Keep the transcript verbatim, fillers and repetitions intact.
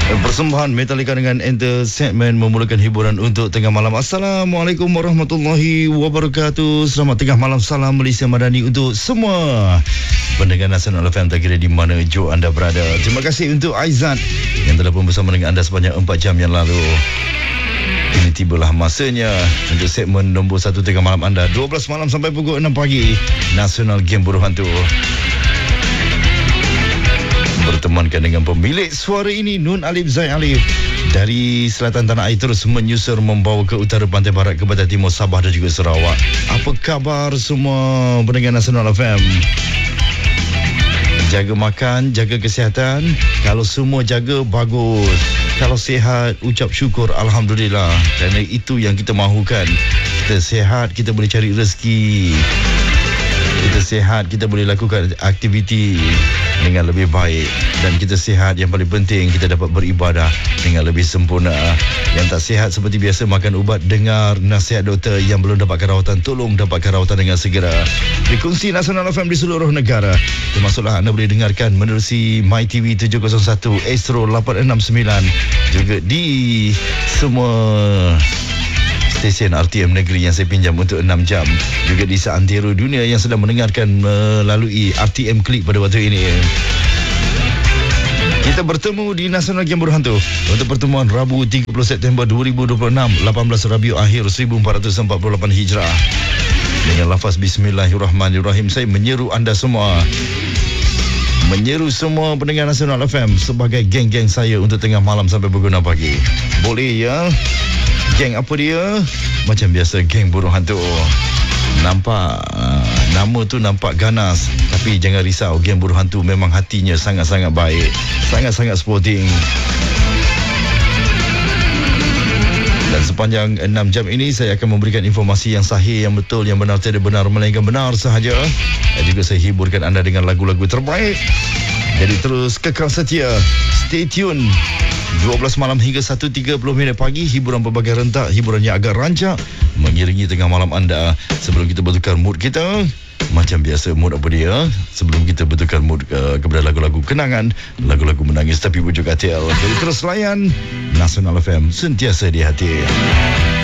Persembahan Metallica dengan Enter Sandman memulakan hiburan untuk tengah malam. Assalamualaikum warahmatullahi wabarakatuh. Selamat tengah malam, salam Malaysia Madani untuk semua pendengar Nasional F M, tak kira di mana jo anda berada. Terima kasih untuk Aizat yang telah pun bersama dengan anda sepanjang empat jam yang lalu. Ini tibalah masanya untuk segmen nombor satu tengah malam anda, dua belas malam sampai pukul enam pagi, Nasional Game Buruh Hantu. Bertemankan dengan pemilik suara ini, Nun Alif Zai Alif, dari selatan tanah air terus menyusur membawa ke utara pantai barat, ke barat timur Sabah dan juga Sarawak. Apa khabar semua pendengar Nasional F M? Jaga makan, jaga kesihatan. Kalau semua jaga, bagus. Kalau sihat, ucap syukur, Alhamdulillah. Kerana itu yang kita mahukan. Kita sihat, kita boleh cari rezeki. Kita sihat, kita boleh lakukan aktiviti dengan lebih baik. Dan kita sihat, yang paling penting kita dapat beribadah dengan lebih sempurna. Yang tak sihat seperti biasa makan ubat, dengar nasihat doktor. Yang belum dapatkan rawatan, tolong dapatkan rawatan dengan segera. Frekuensi Nasional F M di seluruh negara, termasuklah anda boleh dengarkan menerusi MyTV tujuh kosong satu, Astro lapan enam sembilan, juga di semua stesen R T M negeri yang saya pinjam untuk enam jam, juga di seantero dunia yang sedang mendengarkan melalui R T M Klik pada waktu ini. Kita bertemu di Nasional Game Buruh Hantu untuk pertemuan Rabu tiga puluh September dua ribu dua puluh enam, lapan belas Rabiul Akhir seribu empat ratus empat puluh lapan Hijrah. Dengan lafaz Bismillahirrahmanirrahim, saya menyeru anda semua, menyeru semua pendengar Nasional F M sebagai geng-geng saya untuk tengah malam sampai pukul enam pagi. Boleh ya? Geng apa dia? Macam biasa, Geng Buruh Hantu. Nampak uh, nama tu nampak ganas, tapi jangan risau, Geng Buruh Hantu memang hatinya sangat-sangat baik, sangat-sangat sporting. Dan sepanjang enam jam ini saya akan memberikan informasi yang sahih, yang betul, yang benar, tidak benar melainkan benar sahaja. Dan juga saya hiburkan anda dengan lagu-lagu terbaik. Jadi terus kekal setia, stay tune. dua belas malam hingga satu tiga puluh minit pagi, hiburan berbagai rentak, hiburan yang agak rancak mengiringi tengah malam anda. Sebelum kita bertukar mood kita, macam biasa, mood apa dia? Sebelum kita bertukar mood uh, kepada lagu-lagu kenangan, lagu-lagu menangis tapi bujuk hati. Jadi terus layan Nasional F M, sentiasa di hati.